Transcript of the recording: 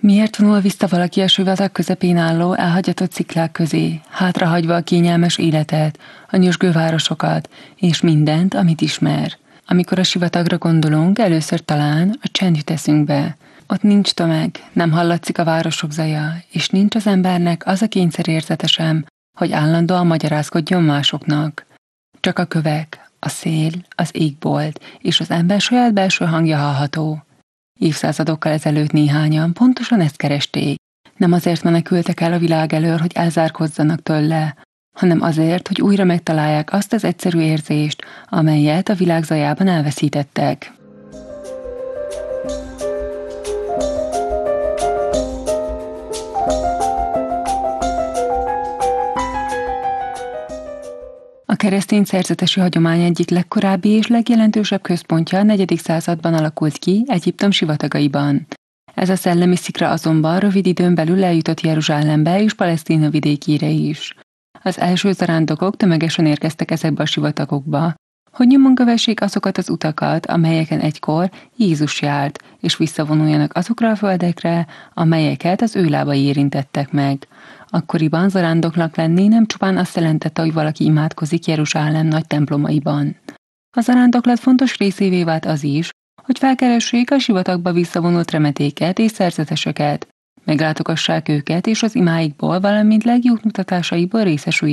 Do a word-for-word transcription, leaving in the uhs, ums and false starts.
Miért vonul vissza valaki a sivatag közepén álló, elhagyatott sziklák közé, hátrahagyva a kényelmes életet, a nyüzsgő városokat, és mindent, amit ismer? Amikor a sivatagra gondolunk, először talán a csend jut eszünkbe. Ott nincs tömeg, nem hallatszik a városok zaja, és nincs az embernek az a kényszerérzete sem, hogy állandóan magyarázkodjon másoknak. Csak a kövek, a szél, az égbolt, és az ember saját belső hangja hallható. Évszázadokkal ezelőtt néhányan pontosan ezt keresték. Nem azért menekültek el a világ elől, hogy elzárkozzanak tőle, hanem azért, hogy újra megtalálják azt az egyszerű érzést, amelyet a világ zajában elveszítettek. A keresztény szerzetesi hagyomány egyik legkorábbi és legjelentősebb központja a negyedik században alakult ki Egyiptom sivatagaiban. Ez a szellemi szikra azonban rövid időn belül eljutott Jeruzsálembe és Palesztina vidékére is. Az első zarándokok tömegesen érkeztek ezekbe a sivatagokba, hogy nyomon kövessék azokat az utakat, amelyeken egykor Jézus járt, és visszavonuljanak azokra a földekre, amelyeket az ő lábai érintettek meg. Akkoriban zarándoknak lenni nem csupán azt jelentette, hogy valaki imádkozik Jeruzsálem nagy templomaiban. A zarándoklat fontos részévé vált az is, hogy felkeressék a sivatagba visszavonult remetéket és szerzeteseket, meglátogassák őket és az imáikból, valamint legjobb mutatásaiból részesüljenek.